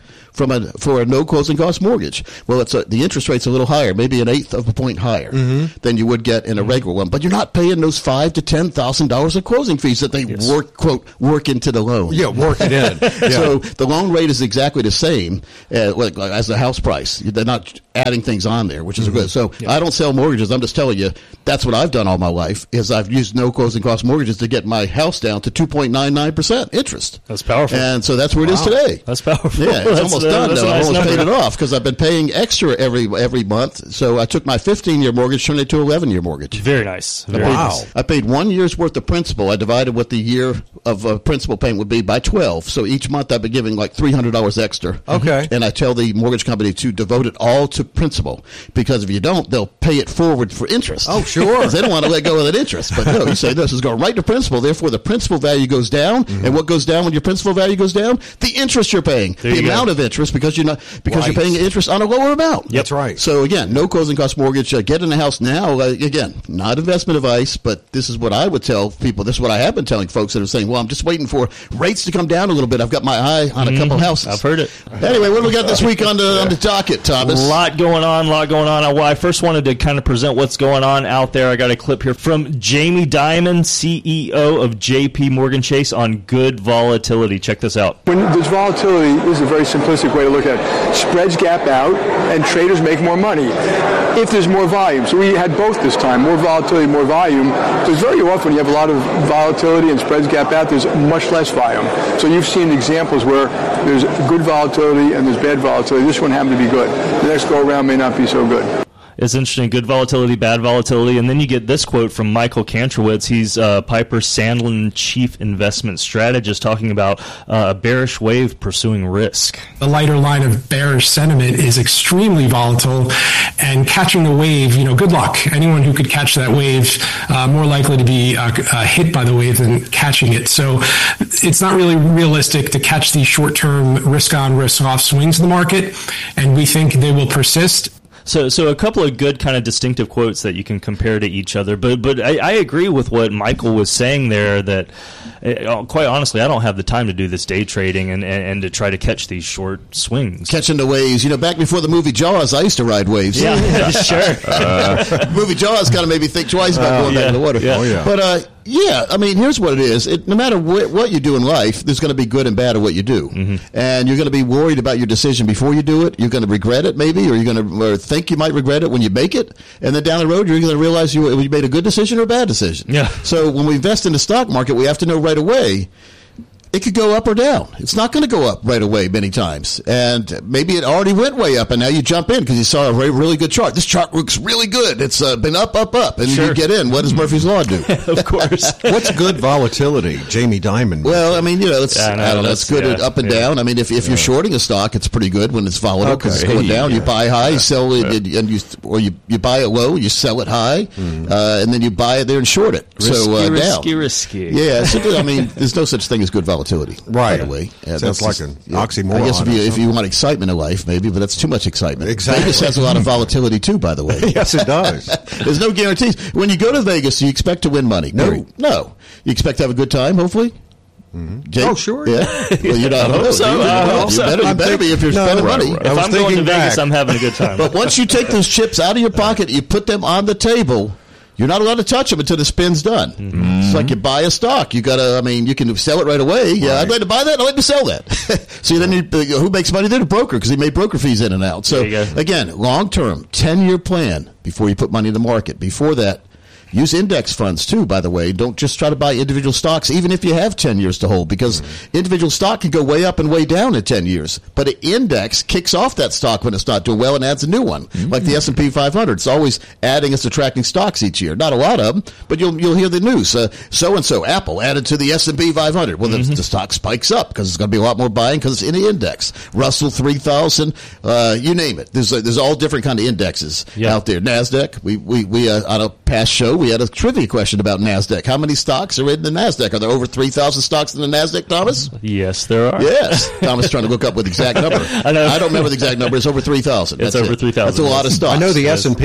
from a for a no closing cost mortgage. Well, it's a, the interest rate's a little higher, maybe an eighth of a point higher mm-hmm. than you would get in a regular one. But you're not paying those five to ten thousand dollars of closing fees that they yes. work quote work into the loan. Yeah, work it in. Yeah. So the loan rate is exactly the same uh, like, like, as the house price. They're not adding things on there, which is mm-hmm. good. So yeah. I don't sell mortgages. I'm just telling you that's what I've done all my life. Is I've used no closing cost mortgages to get my house down to two point nine nine percent interest. That's powerful. And so that's where it wow. is today. That's powerful. Yeah, it's that's, almost uh, done. That's Though. nice I almost number. paid it off because I've been paying extra every every month. So I took my fifteen-year mortgage, turned it to an eleven-year mortgage. Very nice. Very I paid, wow. I paid one year's worth of principal. I divided what the year of uh, principal payment would be by twelve. So each month I've been giving like three hundred dollars extra. Okay. And I tell the mortgage company to devote it all to principal because if you don't, they'll pay it forward for interest. Oh, sure. Because they don't want to let go of that interest. But no, you say this is going right to principal. Therefore, the principal value goes down. Mm-hmm. And what goes down when your principal value goes down? The interest you're paying. There the you amount go. of interest because you're not because Right. you're paying interest on a lower amount. Yep. That's right. So again, no closing cost mortgage. Uh, get in the house now. Uh, again, not investment advice, but this is what I would tell people. This is what I have been telling folks that are saying, "Well, I'm just waiting for rates to come down a little bit. I've got my eye on a Mm, couple houses." I've heard it. Anyway, what do we got this week on the on the docket, Thomas? A lot going on, a lot going on. Well, I first wanted to kind of present what's going on out there. I got a clip here from Jamie Dimon, C E O of J P Morgan Chase, on good volatility. Check this out. When there's volatility, this is a very simplistic way to look at it. Spreads gap out, and traders make more money if there's more volume. So we had both this time, more volatility, more volume. Because very often you have a lot of volatility and spreads gap out, there's much less volume. So you've seen examples where there's good volatility and there's bad volatility. This one happened to be good. The next go around may not be so good. It's interesting. Good volatility, bad volatility. And then you get this quote from Michael Kantrowitz. He's uh, Piper Sandlin chief investment strategist talking about uh, a bearish wave pursuing risk. The lighter line of bearish sentiment is extremely volatile, and catching the wave, you know, good luck. Anyone who could catch that wave, uh, more likely to be uh, uh, hit by the wave than catching it. So it's not really realistic to catch these short-term risk-on, risk-off swings in the market, and we think they will persist. So, so a couple of good kind of distinctive quotes that you can compare to each other. But, but I, I agree with what Michael was saying there. That, uh, quite honestly, I don't have the time to do this day trading and, and, and to try to catch these short swings. Catching the waves, you know. Back before the movie Jaws, I used to ride waves. Yeah, yeah. Sure. Uh, movie Jaws kind of made me think twice about uh, going yeah, back in the water. Yeah. Oh, yeah. But uh, yeah, I mean, here's what it is. It, no matter wh- what you do in life, there's going to be good and bad at what you do, mm-hmm. and you're going to be worried about your decision before you do it. You're going to regret it, maybe, or you're going to or think you might regret it when you make it, and then down the road you're going to realize you, you made a good decision or a bad decision. Yeah. So when we invest in the stock market, we have to know right away. It could go up or down. It's not going to go up right away many times. And maybe it already went way up, and now you jump in because you saw a really, really good chart. This chart looks really good. It's uh, been up, up, up. And sure. you get in. What does Murphy's Law do? Of course. What's good volatility? Jamie Dimon. Well, I mean, you know, it's, yeah, no, I don't know, it's good yeah, at up and yeah. down. I mean, if, if you're shorting a stock, it's pretty good when it's volatile because Okay. it's going down. Yeah. You buy high, you sell it, Yeah. and you, or you, you buy it low, you sell it high, Mm. uh, and then you buy it there and short it. Risky, so uh, risky, down. risky. Yeah, so, I mean, there's no such thing as good volatility. Right. By the way. Yeah, Sounds that's like just- an yeah. oxymoron I guess if or you, if you something. want excitement in life, maybe, but that's too much excitement. Exactly. Vegas has a lot of volatility too, by the way. Yes, it does. There's no guarantees. When you go to Vegas, you expect to win money. No. Period. No. You expect to have a good time, hopefully? Mm-hmm. Jake? Oh, sure. Yeah. Well, you're not. I hope no, so. you, I you, hope you so. better, you I'm better be if you're No, spending right, money. right. If I was I'm going to thinking Vegas, back. I'm having a good time. But once you take those chips out of your pocket, you put them on the table. You're not allowed to touch them until the spin's done. Mm-hmm. It's like you buy a stock. You got to, I mean, you can sell it right away. Yeah, Right. I'd like to buy that. I'd like to sell that. See, then you, uh, who makes money there? The broker, because he made broker fees in and out. So, again, long-term, ten-year plan before you put money in the market. Before that, use index funds, too, by the way. Don't just try to buy individual stocks, even if you have ten years to hold, because mm-hmm. individual stock can go way up and way down in ten years. But an index kicks off that stock when it's not doing well and adds a new one, mm-hmm. like the S and P five hundred. It's always adding and subtracting stocks each year. Not a lot of them, but you'll you'll hear the news. Uh, so-and-so, Apple, added to the S and P five hundred. Well, mm-hmm. the, the stock spikes up because there's going to be a lot more buying because it's in the index. Russell three thousand, uh, you name it. There's uh, there's all different kind of indexes yep. out there. NASDAQ, we, we, we uh, on a past show, we had a trivia question about NASDAQ. How many stocks are in the NASDAQ? Are there over three thousand stocks in the NASDAQ, Thomas? Yes, there are. Yes. Thomas trying to look up with the exact number. I know. I don't remember the exact number. It's over three thousand. It's over three thousand. That's a lot of stocks. I know the S and P.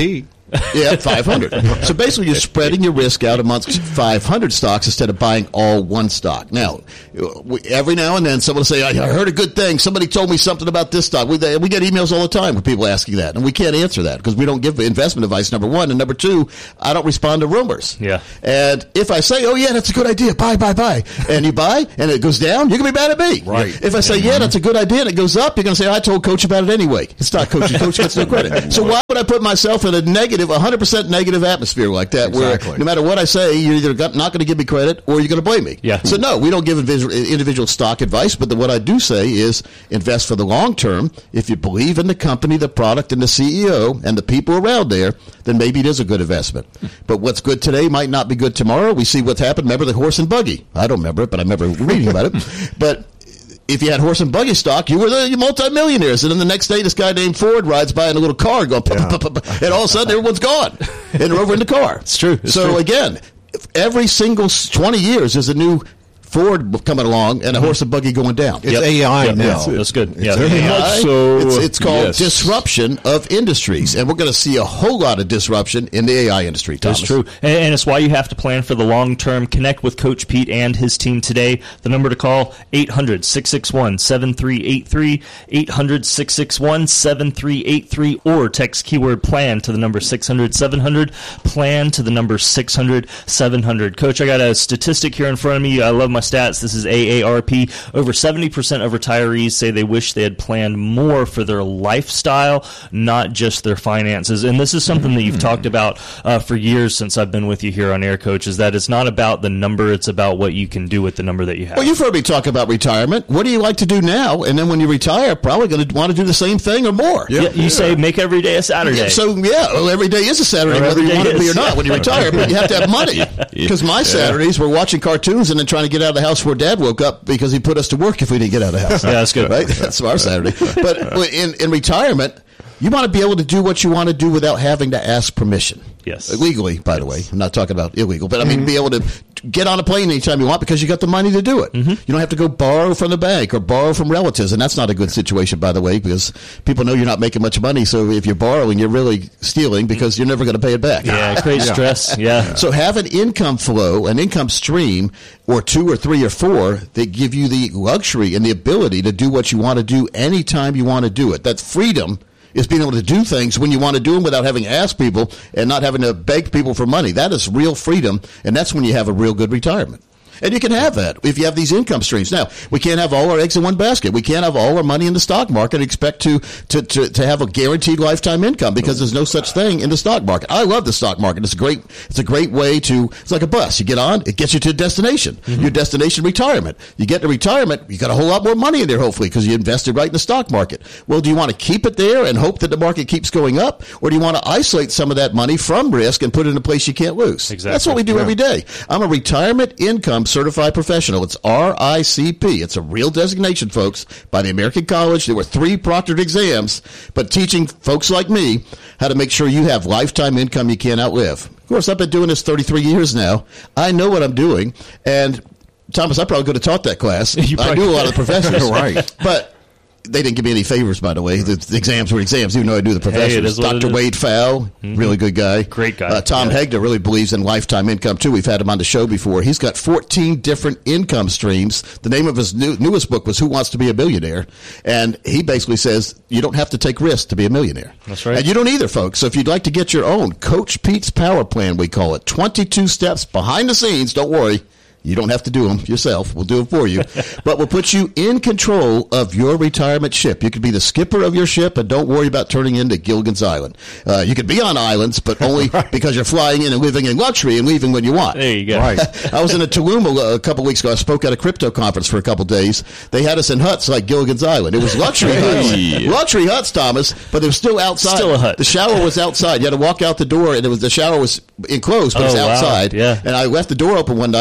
Yeah, five hundred. So basically, you're spreading your risk out amongst five hundred stocks instead of buying all one stock. Now, we, every now and then, someone will say, I heard a good thing. Somebody told me something about this stock. We, they, we get emails all the time with people asking that, and we can't answer that because we don't give investment advice, number one. And number two, I don't respond to rumors. Yeah. And if I say, oh, yeah, that's a good idea, buy, buy, buy, and you buy, and it goes down, you're going to be mad at me. Right. If I say, yeah, that's a good idea, and it goes up, you're going to say, I told Coach about it anyway. It's not Coach. Coach gets no credit. So why would I put myself in a negative, one hundred percent negative atmosphere like that, Exactly. where no matter what I say, you're either got, not going to give me credit or you're going to blame me? Yeah. So no, we don't give individual, individual stock advice, but the, what I do say is invest for the long term. If you believe in the company, the product, and the C E O, and the people around there, then maybe it is a good investment. But what's good today might not be good tomorrow. We see what's happened. Remember the horse and buggy? I don't remember it, but I remember reading about it. But if you had horse and buggy stock, you were the multimillionaires. And then the next day, this guy named Ford rides by in a little car going, yeah. pop, pop, pop, and all of a sudden, everyone's gone. And they're over in the car. It's true. It's so true. again, every single twenty years is a new Ford coming along and a horse and buggy going down. It's yep. A I yep. now. That's, that's good. It's yeah. very much so. It's, it's called yes. disruption of industries, and we're going to see a whole lot of disruption in the A I industry, Thomas. That's true, and, and it's why you have to plan for the long term. Connect with Coach Pete and his team today. The number to call, eight hundred, six six one, seven three eight three, eight hundred, six six one, seven three eight three, or text keyword PLAN to the number six hundred, seven hundred, PLAN to the number six hundred, seven hundred. Coach, I got a statistic here in front of me. I love my stats. This is A A R P. Over seventy percent of retirees say they wish they had planned more for their lifestyle, not just their finances. And this is something that you've talked about uh, for years since I've been with you here on Air, Coach, is that it's not about the number, it's about what you can do with the number that you have. Well, you've heard me talk about retirement. What do you like to do now? And then when you retire, probably going to want to do the same thing or more. Yeah, you yeah. say make every day a Saturday. Yeah, so, yeah, well, every day is a Saturday, or whether you want is. it to be or not when you retire. But you have to have money. Because my Saturdays were watching cartoons and then trying to get out of the house before Dad woke up because he put us to work if we didn't get out of the house. Yeah, that's good. Right? That's our Saturday. But in, in retirement, you want to be able to do what you want to do without having to ask permission. Yes. Legally, by the way. I'm not talking about illegal. But, I mean, mm-hmm. be able to get on a plane anytime you want because you got the money to do it. Mm-hmm. You don't have to go borrow from the bank or borrow from relatives. And that's not a good situation, by the way, because people know you're not making much money. So if you're borrowing, you're really stealing because you're never going to pay it back. Yeah, it creates stress. Yeah. So have an income flow, an income stream, or two or three or four that give you the luxury and the ability to do what you want to do anytime you want to do it. That freedom is being able to do things when you want to do them without having to ask people and not having to beg people for money. That is real freedom, and that's when you have a real good retirement. And you can have that if you have these income streams. Now, we can't have all our eggs in one basket. We can't have all our money in the stock market and expect to, to, to, to have a guaranteed lifetime income because there's no such thing in the stock market. I love the stock market. It's a great, it's a great way to, it's like a bus. You get on, it gets you to a destination. Mm-hmm. Your destination, retirement. You get to retirement, you got a whole lot more money in there, hopefully, because you invested right in the stock market. Well, do you want to keep it there and hope that the market keeps going up? Or do you want to isolate some of that money from risk and put it in a place you can't lose? Exactly. That's what we do yeah. every day. I'm a retirement income certified professional. It's R I C P. It's a real designation, folks, by the American College. There were three proctored exams, but teaching folks like me how to make sure you have lifetime income you can't outlive. Of course, I've been doing this thirty-three years now. I know what I'm doing. And, Thomas, I probably could have taught that class. I knew a lot of the professors. Right. But they didn't give me any favors, by the way. The, the exams were exams, even though I knew the professors. Hey, Doctor Wade Fowl, mm-hmm. really good guy. Great guy. Uh, Tom yeah. Hegner really believes in lifetime income, too. We've had him on the show before. He's got fourteen different income streams. The name of his new, newest book was Who Wants to Be a Billionaire? And he basically says you don't have to take risks to be a millionaire. That's right. And you don't either, folks. So if you'd like to get your own Coach Pete's Power Plan, we call it, twenty-two steps behind the scenes, don't worry. You don't have to do them yourself. We'll do it for you. But we'll put you in control of your retirement ship. You could be the skipper of your ship, and don't worry about turning into Gilligan's Island. Uh, you could be on islands, but only right. because you're flying in and living in luxury and leaving when you want. There you go. Right. I was in a Tulum a couple weeks ago. I spoke at a crypto conference for a couple days. They had us in huts like Gilligan's Island. It was luxury huts. Luxury huts, Thomas, but it was still outside. Still a hut. The shower was outside. You had to walk out the door, and it was the shower was enclosed, but oh, it was outside. Wow. Yeah. And I left the door open one night, and there was centipedes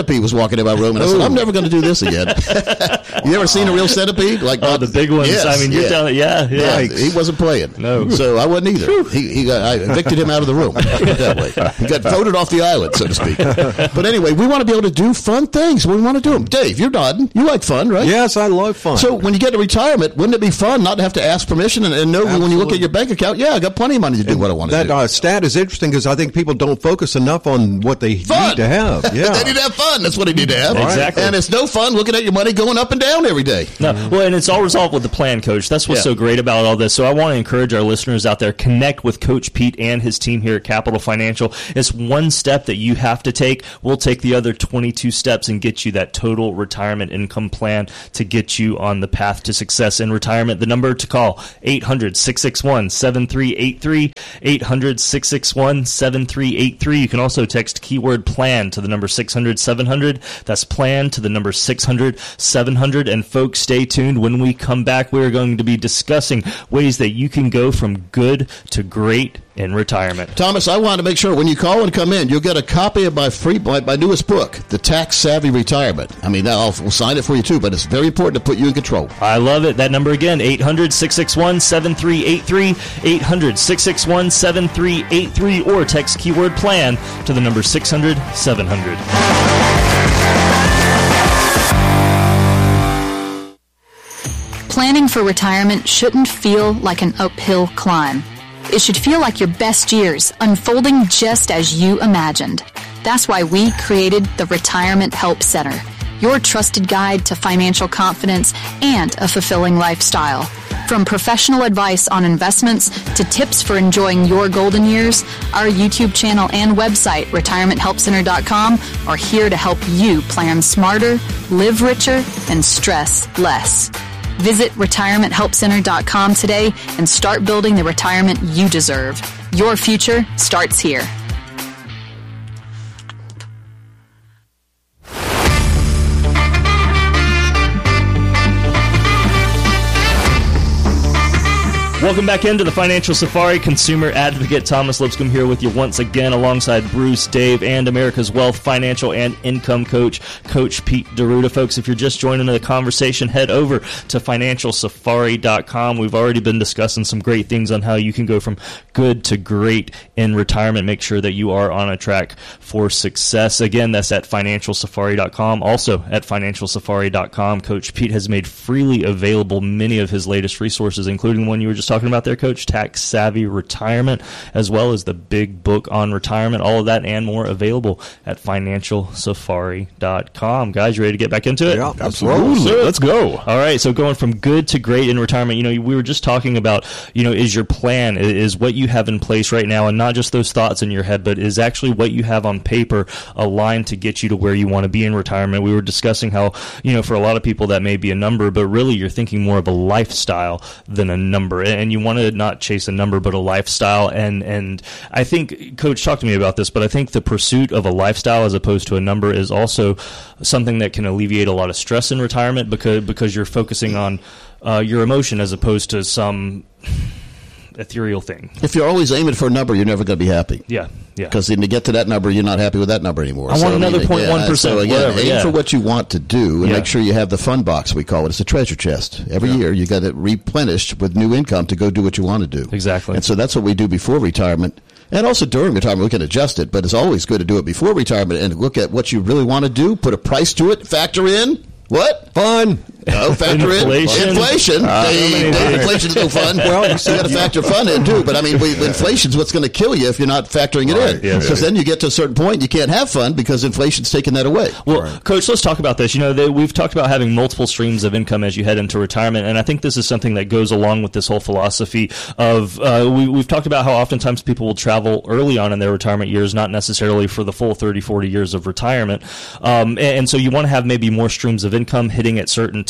centipede was walking in my room, and I said, I'm never going to do this again. You ever seen a real centipede? Like oh, the big ones. Yes, I mean, you're yeah. telling, yeah, yeah. yeah. He wasn't playing. No. So I wasn't either. He, he got, I evicted him out of the room. That way. He got voted off the island, so to speak. But anyway, we want to be able to do fun things. We want to do them. Dave, you're nodding. You like fun, right? Yes, I love fun. So when you get to retirement, wouldn't it be fun not to have to ask permission and, and know Absolutely. When you look at your bank account, yeah, I got plenty of money to do and what I want to that, do. That uh, stat is interesting because I think people don't focus enough on what they fun. need to have. Yeah. They need to have fun. That's what they need to have. Exactly. And it's no fun looking at your money going up and down every day. No, well, and it's all resolved with the plan, Coach. That's what's Yeah. so great about all this. So I want to encourage our listeners out there, connect with Coach Pete and his team here at Capital Financial. It's one step that you have to take. We'll take the other twenty-two steps and get you that total retirement income plan to get you on the path to success in retirement. The number to call, eight hundred, six six one, seven three eight three, eight hundred, six six one, seven three eight three. You can also text keyword plan to the number six hundred, seven hundred. That's plan to the number six hundred, seven hundred. And folks, stay tuned. When we come back, we're going to be discussing ways that you can go from good to great in retirement. Thomas, I want to make sure when you call and come in, you'll get a copy of my free, my, my newest book, The Tax Savvy Retirement. I mean, I'll we'll sign it for you too, but it's very important to put you in control. I love it. That number again, eight hundred, six six one, seven three eight three, eight hundred, six six one, seven three eight three, or text keyword plan to the number six hundred, seven hundred. Planning for retirement shouldn't feel like an uphill climb. It should feel like your best years, unfolding just as you imagined. That's why we created the Retirement Help Center, your trusted guide to financial confidence and a fulfilling lifestyle. From professional advice on investments to tips for enjoying your golden years, our YouTube channel and website, retirement help center dot com, are here to help you plan smarter, live richer, and stress less. Visit retirement help center dot com today and start building the retirement you deserve. Your future starts here. Welcome back into the Financial Safari. Consumer advocate Thomas Lipscomb here with you once again alongside Bruce, Dave, and America's Wealth Financial and Income Coach, Coach Pete D'Arruda. Folks, if you're just joining the conversation, head over to financial safari dot com. We've already been discussing some great things on how you can go from good to great in retirement. Make sure that you are on a track for success. Again, that's at financial safari dot com. Also at financial safari dot com, Coach Pete has made freely available many of his latest resources, including the one you were just talking about there, Coach, Tax Savvy Retirement, as well as the big book on retirement. All of that and more available at financial safari dot com. Guys, you ready to get back into it? Yeah, absolutely. Let's go. All right, so going from good to great in retirement, you know, we were just talking about, you know, is your plan, is what you have in place right now, and not just those thoughts in your head, but is actually what you have on paper aligned to get you to where you want to be in retirement. We were discussing how, you know, for a lot of people that may be a number, but really you're thinking more of a lifestyle than a number. And you want to not chase a number, but a lifestyle. And, and I think, Coach, talk to me about this, but I think the pursuit of a lifestyle as opposed to a number is also something that can alleviate a lot of stress in retirement because, because you're focusing on uh, your emotion as opposed to some ethereal thing. If you're always aiming for a number, you're never going to be happy. Yeah, yeah. Because then to get to that number, you're not happy with that number anymore. I so, want another I mean, point one percent. So again, whatever, aim yeah. for what you want to do, and Yeah. make sure you have the fun box, we call it. It's a treasure chest. Every Yeah. year, you got it replenished with new income to go do what you want to do. Exactly. And so that's what we do before retirement. And also during retirement, we can adjust it, but it's always good to do it before retirement and look at what you really want to do, put a price to it, factor in what? Fun. No, factor Inflation. in inflation. Uh, They- they- inflation is no fun. Well, you got to factor fun in too. But I mean, we, inflation's what's going to kill you if you're not factoring it Right, in. yeah, Because yeah. then you get to a certain point, you can't have fun because inflation's taking that away. Well, Coach, let's talk about this. You know, they, we've talked about having multiple streams of income as you head into retirement, and I think this is something that goes along with this whole philosophy of uh, we, we've talked about how oftentimes people will travel early on in their retirement years, not necessarily for the full thirty, forty years of retirement. Um, and, and so you want to have maybe more streams of income hitting at certain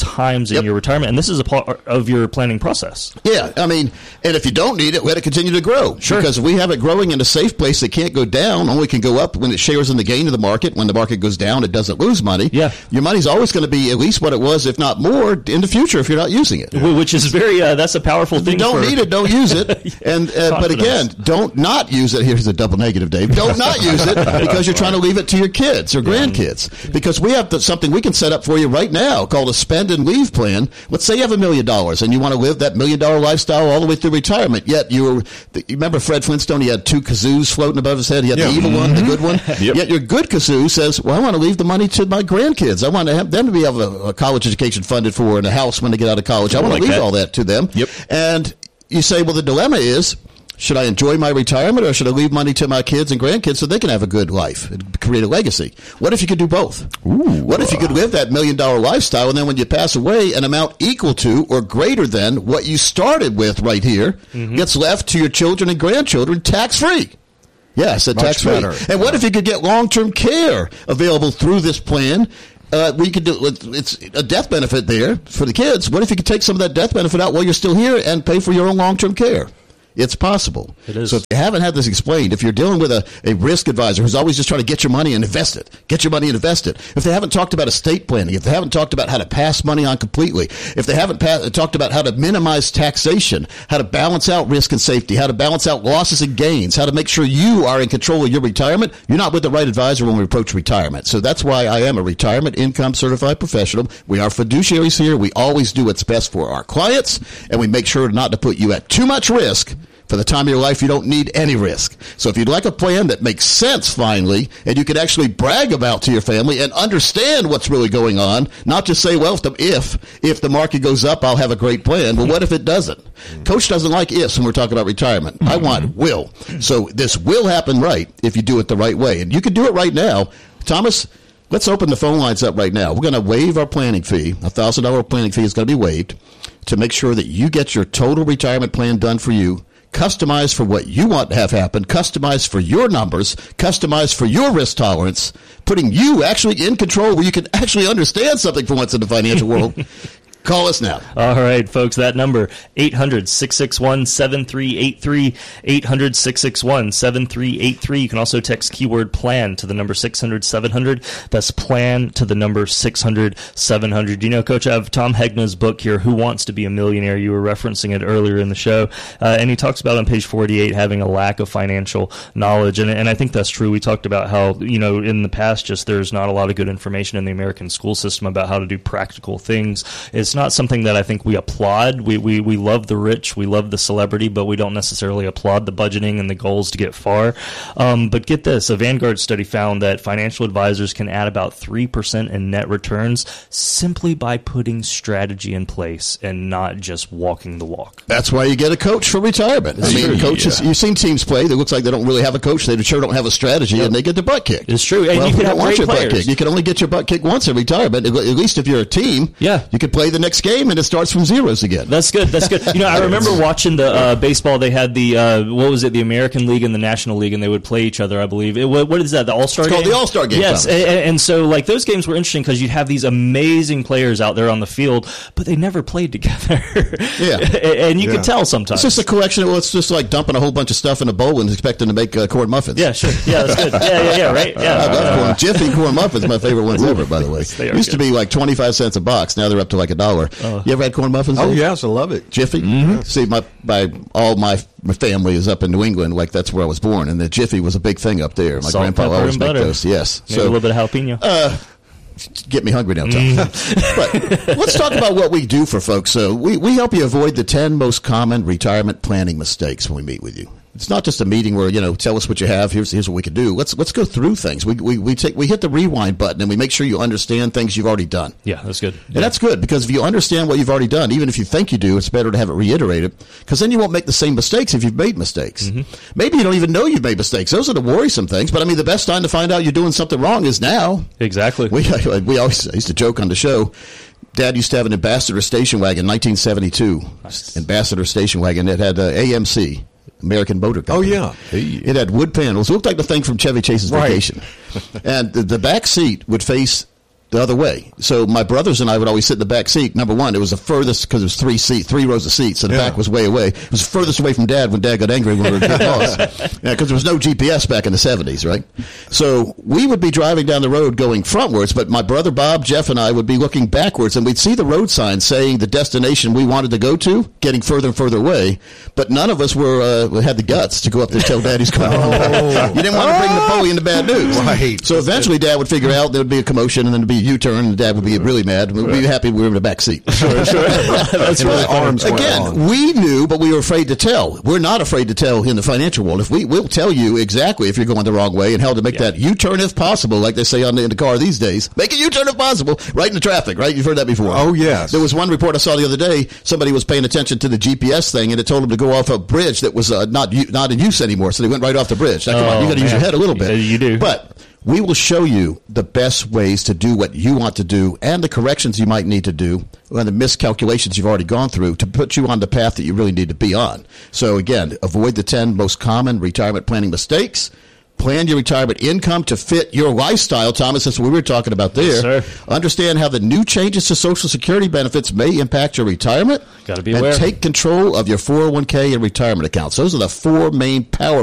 times in Yep. your retirement, and this is a part of your planning process. Yeah, I mean, and if you don't need it, let it continue to grow. Sure. Because if we have it growing in a safe place that can't go down, only can go up when it shares in the gain of the market. When the market goes down, it doesn't lose money. Yeah. Your money's always going to be at least what it was, if not more, in the future if you're not using it. Which is very, uh, that's a powerful If thing. you don't for, need it, don't use it. And uh, But again, don't not use it. Here's a double negative, Dave. Don't not use it because you're trying to leave it to your kids or grandkids. Because we have to, something we can set up for you right now called a spend and leave plan. Let's say you have a million dollars and you want to live that million dollar lifestyle all the way through retirement. Yet you were, you remember Fred Flintstone? He had two kazoos floating above his head. He had Yeah. the evil one, the good one. Yep. Yet your good kazoo says, well, I want to leave the money to my grandkids. I want to have them to be able a, a college education funded for and a house when they get out of college. I want like to leave that. all that to them. Yep. And you say, well, the dilemma is, should I enjoy my retirement or should I leave money to my kids and grandkids so they can have a good life and create a legacy? What if you could do both? Ooh. What if you could live that million dollar lifestyle and then when you pass away, an amount equal to or greater than what you started with right here mm-hmm. gets left to your children and grandchildren tax free? Yes, Much tax free. better. And what if you could get long term care available through this plan? Uh, we could do it's a death benefit there for the kids. What if you could take some of that death benefit out while you're still here and pay for your own long term care? It's possible. It is. So if you haven't had this explained, if you're dealing with a, a risk advisor who's always just trying to get your money and invest it, get your money and invest it, if they haven't talked about estate planning, if they haven't talked about how to pass money on completely, if they haven't pa- talked about how to minimize taxation, how to balance out risk and safety, how to balance out losses and gains, how to make sure you are in control of your retirement, you're not with the right advisor when we approach retirement. So that's why I am a retirement income certified professional. We are fiduciaries here. We always do what's best for our clients, and we make sure not to put you at too much risk. For the time of your life, you don't need any risk. So if you'd like a plan that makes sense finally, and you can actually brag about to your family and understand what's really going on, not just say, well, if the, if, if the market goes up, I'll have a great plan. Well, what if it doesn't? Coach doesn't like ifs when we're talking about retirement. I want will. So this will happen right if you do it the right way. And you can do it right now. Thomas, let's open the phone lines up right now. We're going to waive our planning fee. A one thousand dollars planning fee is going to be waived to make sure that you get your total retirement plan done for you. Customized for what you want to have happen, customized for your numbers, customized for your risk tolerance, putting you actually in control where you can actually understand something for once in the financial world. Call us now. All right, folks, that number, eight hundred, six six one, seven three eight three, eight hundred, six six one, seven three eight three. You can also text keyword PLAN to the number six hundred, seven hundred. That's PLAN to the number six hundred, seven hundred. You know, Coach, I have Tom Hegna's book here, Who Wants to Be a Millionaire? You were referencing it earlier in the show. Uh, and he talks about on page forty-eight having a lack of financial knowledge. And, and I think that's true. We talked about how, you know, in the past, just there's not a lot of good information in the American school system about how to do practical things. It's not something that I think we applaud. We, we we love the rich, we love the celebrity, but we don't necessarily applaud the budgeting and the goals to get far. Um, but get this, a Vanguard study found that financial advisors can add about three percent in net returns simply by putting strategy in place and not just walking the walk. That's why you get a coach for retirement. That's I mean, true. coaches, Yeah. you've seen teams play that looks like they don't really have a coach. They sure don't have a strategy, Yep. and they get their butt kicked. It's true. And Well, you you can don't have want great your butt players. kicked. You can only get your butt kicked once in retirement. At least if you're a team, Yeah. you can play the next game, and it starts from zeros again. That's good. That's good. You know, I remember watching the uh, baseball. They had the uh, what was it? The American League and the National League, and they would play each other. I believe. It, what, what is that? The All Star It's game. called the All-Star game, Yes, Thomas. and, and so like those games were interesting because you'd have these amazing players out there on the field, but they never played together. Yeah. and you Yeah. could tell sometimes. It's just a collection. Well, it's just like dumping a whole bunch of stuff in a bowl and expecting to make uh, corn muffins. Yeah, sure. Yeah, that's good. Yeah, yeah, yeah. Right. Yeah. I love corn. Jiffy corn muffins, my favorite ones ever, by the way. They are Used to good. be like twenty-five cents a box. Now they're up to like a dollar. You ever had corn muffins? Oh, Dave? yes, I love it. Jiffy? Mm-hmm. See, my, my all my, my family is up in New England. Like, that's where I was born. And the Jiffy was a big thing up there. My Salt, grandpa pepper, always and made butter. those. Yes. Maybe a little bit of jalapeno. Uh, get me hungry now, Tom. Mm. But let's talk about what we do for folks. So we, we help you avoid the ten most common retirement planning mistakes when we meet with you. It's not just a meeting where, you know, tell us what you have. Here's here's what we can do. Let's let's go through things. We we we take we hit the rewind button and we make sure you understand things you've already done. Yeah, that's good. And that's good because if you understand what you've already done, even if you think you do, it's better to have it reiterated because then you won't make the same mistakes if you've made mistakes. Mm-hmm. Maybe you don't even know you've made mistakes. Those are the worrisome things. But I mean, the best time to find out you're doing something wrong is now. Exactly. We we always I used to joke on the show. Dad used to have an Ambassador station wagon, nineteen seventy-two. Nice. Ambassador station wagon. It had uh, A M C. American Motor Company. Oh, yeah. Hey. It had wood panels. It looked like the thing from Chevy Chase's Right. Vacation. And the, the back seat would face the other way. So my brothers and I would always sit in the back seat. Number one, it was the furthest, because it was three seat, three rows of seats, so the yeah. back was way away. It was furthest away from Dad when Dad got angry when we were getting lost. Yeah, because there was no G P S back in the seventies, right? So we would be driving down the road going frontwards, but my brother Bob, Jeff, and I would be looking backwards, and we'd see the road sign saying the destination we wanted to go to, getting further and further away, but none of us were uh, had the guts to go up there and tell Daddy's coming home. Oh. You didn't want to bring Napoleon the bad news. Right. So eventually Dad would figure out there would be a commotion, and then there'd be a U-turn, and Dad would be really mad. We'd be happy we were in the back seat. Sure, sure. That's right. Arms Again, we knew, but we were afraid to tell. We're not afraid to tell in the financial world. If we will tell you exactly if you're going the wrong way and how to make yeah. that U-turn if possible, like they say on the, in the car these days. Make a U-turn if possible, right in the traffic, right? You've heard that before. Oh, yes. There was one report I saw the other day. Somebody was paying attention to the G P S thing, and it told them to go off a bridge that was uh, not not in use anymore. So they went right off the bridge. Now, come oh, on, you got to use your head a little bit. Yeah, you do. But we will show you the best ways to do what you want to do and the corrections you might need to do and the miscalculations you've already gone through to put you on the path that you really need to be on. So, again, avoid the ten most common retirement planning mistakes. Plan your retirement income to fit your lifestyle, Thomas. That's what we were talking about there. Yes, sir. Understand how the new changes to Social Security benefits may impact your retirement. Got to be and aware. And take control of your four oh one k and retirement accounts. Those are the four main power